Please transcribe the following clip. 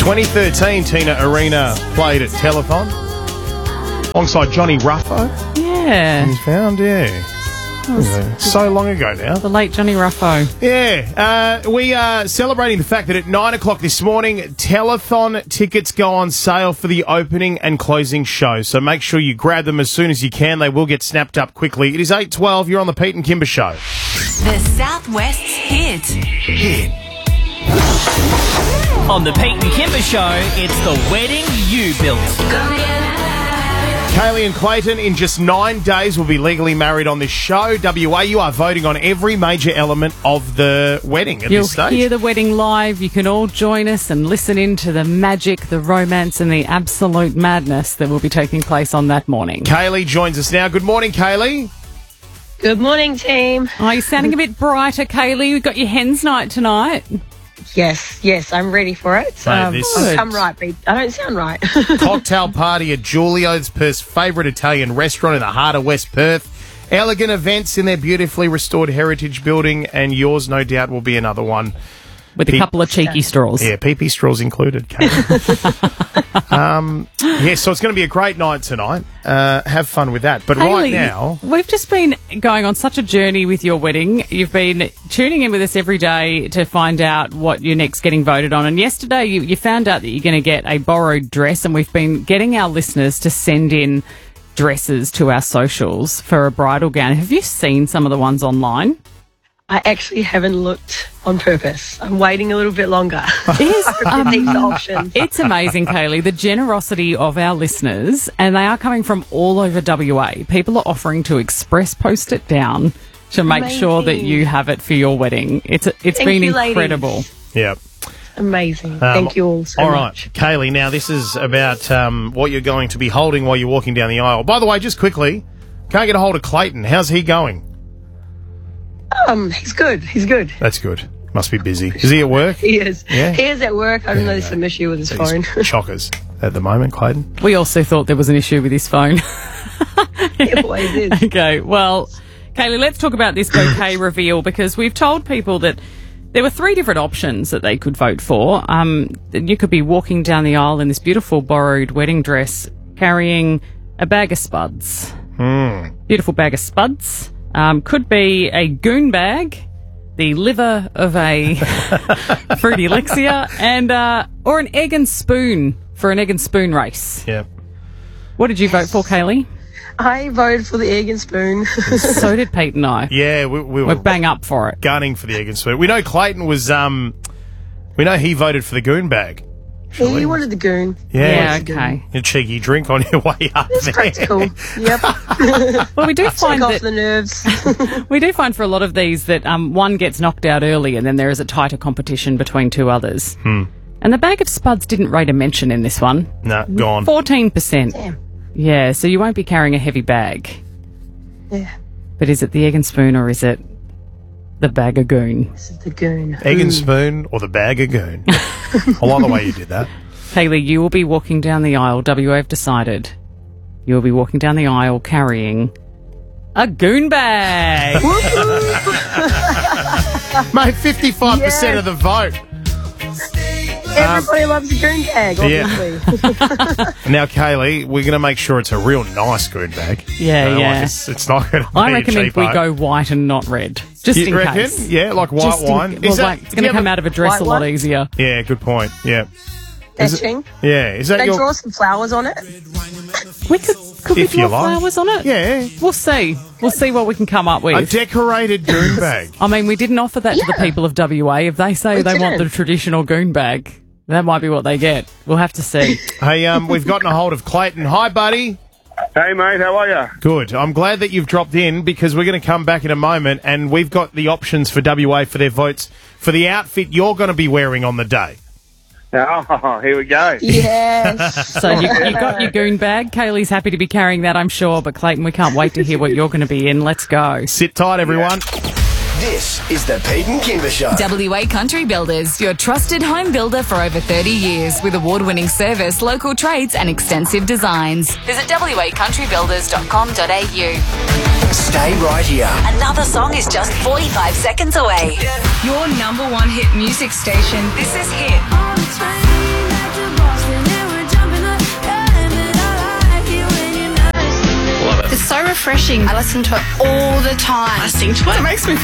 2013, Tina Arena played at Telethon alongside Johnny Ruffo. Yeah. He's found, so long ago now. The late Johnny Ruffo. Yeah. We are celebrating the fact that at 9 o'clock this morning, Telethon tickets go on sale for the opening and closing show. So make sure you grab them as soon as you can. They will get snapped up quickly. It is 8:12. You're on the Pete and Kimber Show. The Southwest's hit. On the Pete and Kimber Show, it's the wedding you built. Kaylee and Clayton, in just 9 days, will be legally married on this show. WA, you are voting on every major element of the wedding at this stage. You'll hear the wedding live. You can all join us and listen in to the magic, the romance and the absolute madness that will be taking place on that morning. Kaylee joins us now. Good morning, Kaylee. Good morning, team. Oh, you're sounding a bit brighter, Kaylee. We've got your hens night tonight. Yes, I'm ready for it. I'm right, but I don't sound right. Cocktail party at Julio's, Perth's favourite Italian restaurant in the heart of West Perth. Elegant events in their beautifully restored heritage building, and yours, no doubt, will be another one. With a couple of cheeky straws. Yeah, pee-pee straws included, Kate. So it's going to be a great night tonight. Have fun with that. But Hayley, right now... We've just been going on such a journey with your wedding. You've been tuning in with us every day to find out what you're next getting voted on. And yesterday you found out that you're going to get a borrowed dress, and we've been getting our listeners to send in dresses to our socials for a bridal gown. Have you seen some of the ones online? I actually haven't looked on purpose. I'm waiting a little bit longer. These options. It's amazing, Kaylee, the generosity of our listeners, and they are coming from all over WA. People are offering to express post it down to make sure that you have it for your wedding. It's been incredible. Ladies. Yep. Amazing. Thank you all so much. All much. right, Kaylee, now this is about what you're going to be holding while you're walking down the aisle. By the way, just quickly, can't get a hold of Clayton. How's he going? He's good. That's good. Must be busy. Is he at work? He is. Yeah. He is at work. I don't know, there's some issue with his phone. Chockers at the moment, Clayton. We also thought there was an issue with his phone. It always is. Okay, well, Kaylee, let's talk about this bouquet reveal, because we've told people that there were 3 different options that they could vote for. You could be walking down the aisle in this beautiful borrowed wedding dress carrying a bag of spuds. Beautiful bag of spuds. Could be a goon bag, the liver of a fruity elixir, and or an egg and spoon for an egg and spoon race. Yep. What did you vote for, Kaylee? I voted for the egg and spoon. So did Pete and I. Yeah, we're bang up for it. Gunning for the egg and spoon. We know Clayton was. We know he voted for the goon bag. Yeah, you wanted the goon. Yeah, okay. A cheeky drink on your way up there. Practical. Yep. Well, we do find off the nerves. We do find for a lot of these that one gets knocked out early, and then there is a tighter competition between 2 others. And the bag of spuds didn't rate a mention in this one. No, gone. 14%. Damn. Yeah, so you won't be carrying a heavy bag. Yeah. But is it the egg and spoon, or is it the bag of goon? This is the goon. Egg and spoon or the bag of goon? I like the way you did that. Kaylee, you will be walking down the aisle. WA have decided you will be walking down the aisle carrying a goon bag. Mate, 55% of the vote. Everybody loves a goon bag, obviously. Now, Kaylee, we're going to make sure it's a real nice goon bag. Yeah. It's not going to be I recommend we cheapo. go white and not red. Just You in reckon? case. Yeah, like white wine. It's going to come out of a dress a lot easier. Yeah, good point. Yeah. Etching. Yeah. Is that They your... draw some flowers on it. We could we If you draw like. flowers on it? Yeah. We'll see. We'll see what we can come up A with. decorated goon bag. I mean, we didn't offer that to the people of WA. If they say they want the traditional goon bag, that might be what they get. We'll have to see. Hey, we've gotten a hold of Clayton. Hi, buddy. Hey, mate, how are you? Good. I'm glad that you've dropped in, because we're going to come back in a moment, and we've got the options for WA for their votes for the outfit you're going to be wearing on the day. Oh, here we go. Yes. So you got your goon bag. Kaylee's happy to be carrying that, I'm sure. But Clayton, we can't wait to hear what you're going to be in. Let's go. Sit tight, everyone. This is the Pete and Kimber Show. WA Country Builders, your trusted home builder for over 30 years with award-winning service, local trades and extensive designs. Visit wacountrybuilders.com.au. Stay right here. Another song is just 45 seconds away. Your #1 hit music station. This is Hit. refreshing. I listen to it all the time. I sing to it. It makes me feel